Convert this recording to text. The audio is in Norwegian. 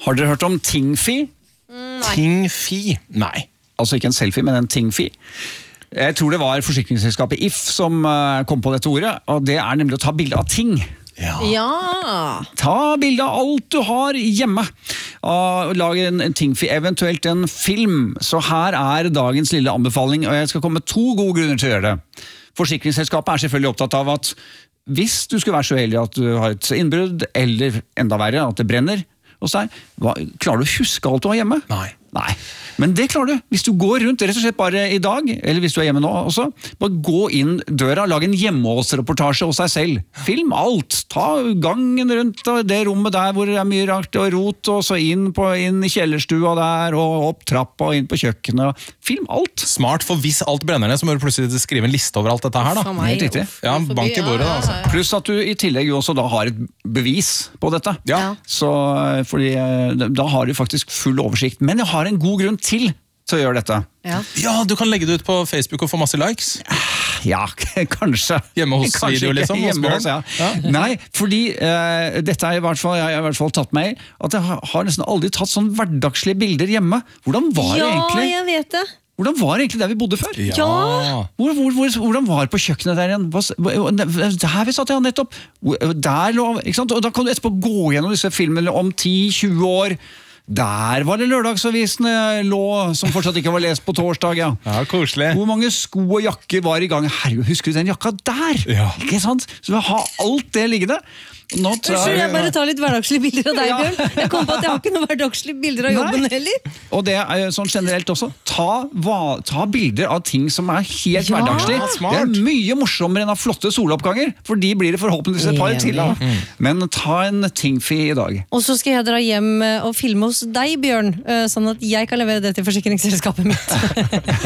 Har dere hørt om Tingfi? Tingfi? Nei. Altså ikke en selfie, men en Tingfi. Jeg tror det var forsikringsselskapet If som kom på dette ordet, og det er nemlig å ta bilde av ting. Ja. Ta bilde av alt du har hjemme. Og lage en Tingfi, eventuelt en film. Så her er dagens lille anbefaling, og jeg skal komme med 2 gode grunner til å gjøre det. Forsikringsselskapet er selvfølgelig opptatt av at hvis du skulle være så heldig at du har et innbrudd, eller enda verre, at det brenner hos deg, klarer du å huske alt du har hjemme? Nei. Men det klarer du. Hvis du går rundt, rett og slett bare i dag, eller hvis du er hjemme nå også, bare gå inn døra, lag en hjemmeholdsreportasje hos deg selv. Film alt. Ta gangen rundt det rommet der hvor det er mye rart og rot, og så inn i kjellerstua der, og opp trappa og inn på kjøkkenet. Film alt. Smart, for hvis alt brenner ned, så må du plutselig skrive en liste over alt dette her da. Helt riktig. Ja, bank i bordet da, altså. Pluss at du i tillegg jo også da har et bevis på dette. Ja. Så, fordi da har du faktisk full oversikt. Men jeg har en god grunn til å gjøre dette. Ja, du kan legge det ut på Facebook og få masse likes. Ja, kanskje. Hjemme hos video, liksom? Hjemme hos, ja. Nei, fordi dette er i hvert fall, jeg har i hvert fall tatt meg i, at jeg har nesten aldri tatt sånn hverdagslige bilder hjemme. Hvordan var det egentlig? Ja, jeg vet det. Hvordan var det egentlig der vi bodde før? Ja. Hvordan var det på kjøkkenet der igjen? Her vi satt jeg nettopp. Der lå, ikke sant? Og da kan du etterpå gå gjennom disse filmene om 10-20 år. Der var det lørdagsavisene lå, som fortsatt ikke var lest på torsdag, ja. Ja, koselig. Hvor mange sko og jakker var i gang? Herregud, husker du den jakka der? Ja. Ikke sant? Så vi har alt det liggende. Jeg bare tar litt hverdagslige bilder av deg, Bjørn. Jeg kom på at jeg har ikke noen hverdagslige bilder av jobben heller. Og det er sånn generelt også. Ta bilder av ting som er helt hverdagslig. Det er mye morsommere enn av flotte soloppganger, for de blir det forhåpentligvis et par til. Men ta en Tingfi i dag. Og så skal jeg dra hjem og filme hos deg, Bjørn, sånn at jeg kan levere det til forsikringsselskapet mitt.